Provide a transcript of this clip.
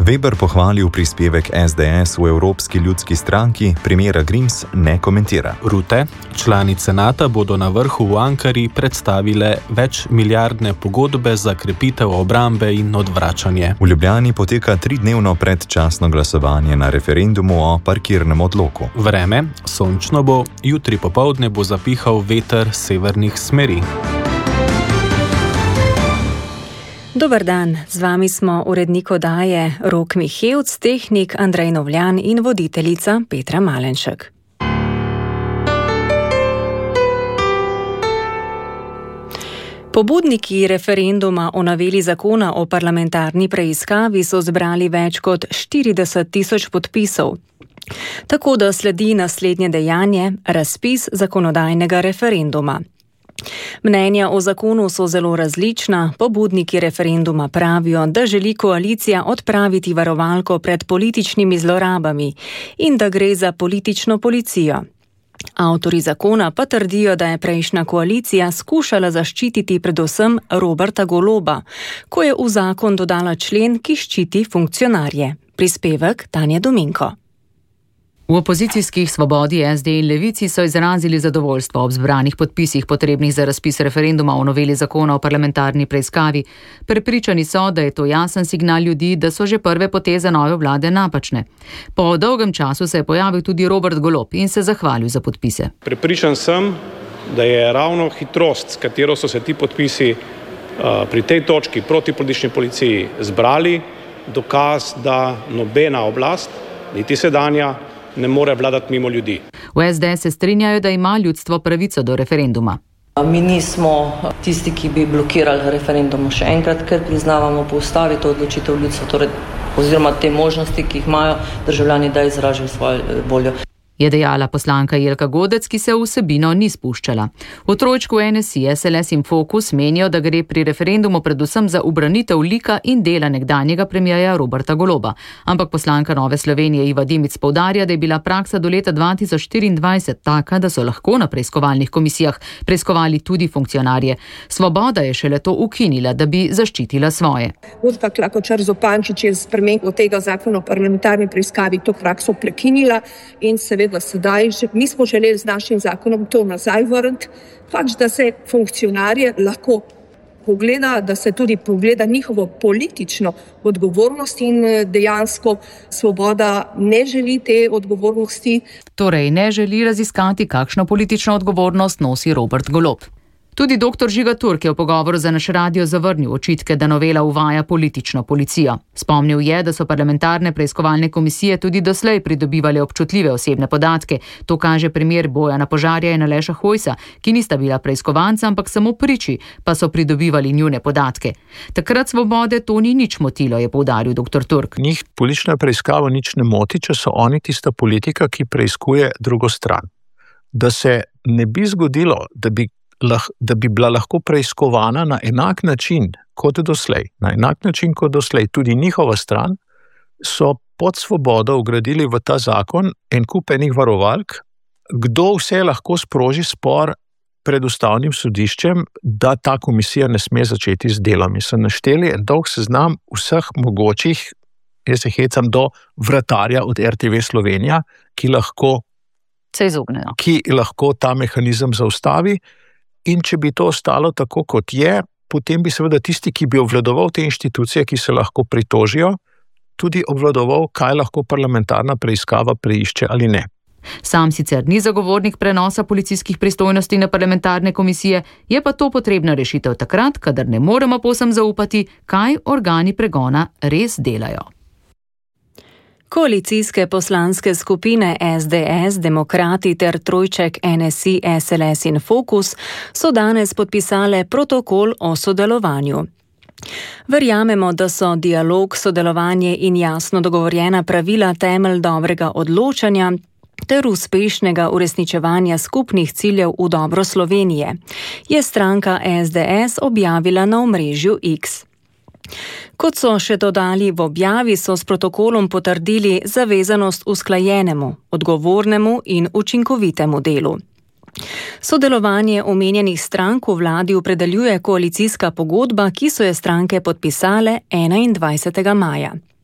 Weber pohvalil prispevek SDS v Evropski ljudski stranki, primera Grims ne komentira. Rute, članice NATO bodo na vrhu v Ankari predstavile večmilijardne pogodbe za krepitev obrambe in odvračanje. V Ljubljani poteka 3-dnevno predčasno glasovanje na referendumu o parkirnem odloku. Vreme, sončno bo, jutri popoldne bo zapihal veter severnih smeri. Dober dan, z vami smo urednik oddaje Rok Mihevc, tehnik Andrej Novljan in voditeljica Petra Malenšek. Pobudniki referenduma o noveli zakona o parlamentarni preiskavi so zbrali več kot 40.000 podpisov. Tako da sledi naslednje dejanje, razpis zakonodajnega referenduma. Mnenja o zakonu so zelo različna, pobudniki referenduma pravijo, da želi koalicija odpraviti varovalko pred političnimi zlorabami in da gre za politično policijo. Avtorji zakona pa trdijo, da je prejšnja koalicija skušala zaščititi predvsem Roberta Goloba, ko je v zakon dodala člen, ki ščiti funkcionarje. Prispevek Tanja Dominko. V opozicijskih Svobodi, SD in Levici so izrazili zadovoljstvo ob zbranih podpisih potrebnih za razpis referenduma o noveli zakona o parlamentarni preiskavi. Prepričani so, da je to jasen signal ljudi, da so že prve poteze nove vlade napačne. Po dolgem času se je pojavil tudi Robert Golob in se zahvalil za podpise. Prepričan sem, da je ravno hitrost, s katero so se ti podpisi pri tej točki proti politični policiji zbrali, dokaz, da nobena oblast, niti sedanja, ne more vladati mimo ljudi. V SDS se strinjajo, da ima ljudstvo pravico do referenduma. Mi nismo tisti, ki bi blokirali referendum še enkrat, ker priznavamo po ustavi to odločitev ljudstva, torej, oziroma te možnosti, ki jih imajo državljani, da izražajo svojo voljo. Je dejala poslanka Jelka Godec, ki se v vsebino ni spuščala. V trojčku NSI, SLS in Fokus menijo, da gre pri referendumu predvsem za ubranitev lika in dela nekdanjega premierja Roberta Goloba. Ampak poslanka Nove Slovenije Iva Dimic poudarja, da je bila praksa do leta 2024 taka, da so lahko na preiskovalnih komisijah preiskovali tudi funkcionarje. Svoboda je šele to ukinila, da bi zaščitila svoje. Gospa Klakočar Zupančič je s spremembo tega zakona o parlamentarni preiskavi to prakso prekinila in seveda sedaj, mi smo želeli z našim zakonom to nazaj vrniti, pač da se funkcionarje lahko pogleda, da se tudi pogleda njihovo politično odgovornost in dejansko Svoboda ne želi te odgovornosti. Torej ne želi raziskati, kakšno politično odgovornost nosi Robert Golob. Tudi dr. Žiga Turk je v pogovoru za naš radio zavrnil očitke, da novela uvaja politično policijo. Spomnil je, da so parlamentarne preiskovalne komisije tudi doslej pridobivale občutljive osebne podatke. To kaže primer Bojana Požarja in Aleša Hojsa, ki nista bila preiskovanca, ampak samo priči, pa so pridobivali njune podatke. Takrat Svobode to ni nič motilo, je poudaril dr. Turk. Njih politična preiskava nič ne moti, če so oni tista politika, ki preiskuje drugo stran. Da se ne bi zgodilo, da bi bila lahko preiskovana na enak način kot doslej, tudi njihova stran, so pod Svobodo vgradili v ta zakon en kup enih varovalk, kdo vse lahko sproži spor pred ustavnim sodiščem, da ta komisija ne sme začeti z delom. So našteli en dolg seznam vseh mogočih, jaz se hecam do vratarja od RTV Slovenija, ki lahko ta mehanizem zaustavi. In če bi to ostalo tako, kot je, potem bi seveda tisti, ki bi obvladoval te inštitucije, ki se lahko pritožijo, tudi obvladoval, kaj lahko parlamentarna preiskava preišče ali ne. Sam sicer ni zagovornik prenosa policijskih pristojnosti na parlamentarne komisije, je pa to potrebna rešitev takrat, kadar ne moremo povsem zaupati, kaj organi pregona res delajo. Koalicijske poslanske skupine SDS, Demokrati ter trojček NSI, SLS in Fokus so danes podpisale protokol o sodelovanju. Verjamemo, da so dialog, sodelovanje in jasno dogovorjena pravila temelj dobrega odločanja ter uspešnega uresničevanja skupnih ciljev v dobro Slovenije, je stranka SDS objavila na omrežju X. Kot so še dodali v objavi, so s protokolom potrdili zavezanost usklajenemu, odgovornemu in učinkovitemu delu. Sodelovanje omenjenih strank v vladi opredeljuje koalicijska pogodba, ki so jo stranke podpisale 21. maja.